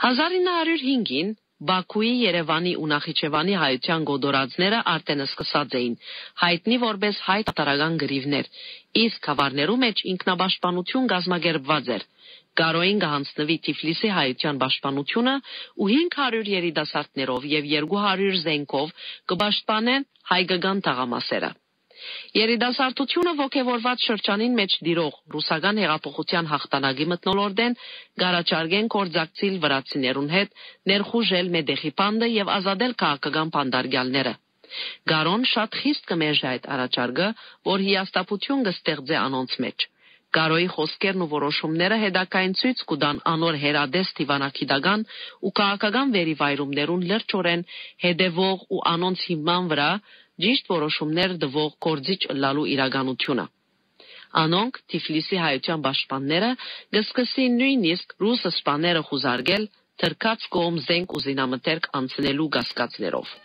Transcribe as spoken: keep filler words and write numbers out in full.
հազար ինը հարյուր հինգին Բաքուի, Երևանի ու Նախիջևանի հայության գոդորածները արդեն սկսած էին, հայտնի որպես հայ տատարական գրիվներ, իսկ խավարներու մեջ ինքնապաշտպանություն կազմակերպված էր։ Գարոյին կհանձնվի Թիֆլիսի հայության պաշտպանությունը ու հինգ հարյուր երիտասարդներով եւ երկու հարյուր զենքով կպաշտպանեն հայկական թաղամասերը։ Երիտասարդությունը ոգևորված շրջանին մեջ դիրող ռուսական հեղափոխության հաղթանակի մթնոլորտեն գարաչարգեն կորձակցիլ վրացիներուն հետ ներխուժել մեդեխի բանդը եւ ազատել քաղաքական բանդարգյալները։ Գարոն շատ խիստ կմերժի այդ առաջարկը, որ հիաստապություն կստեղծե անոնց մեջ։ Գարոյի խոսքերն ու որոշումները հետագային ցույց կտան անոր հերադես դիվանագիտական ու քաղաքական վերիվայրումներուն լրջորեն հետևող ու անոնց հիման վրա ճիշտ որոշումներ տվող կորձիչ լալու իրականությունը։ Անոնք Թիֆլիսի հայության պաշտպանները կսկսին նույնիսկ ռուս սպաները խուզարկել թրքած կողմ զենք ու զինամթերք անցնելու կասկածներով։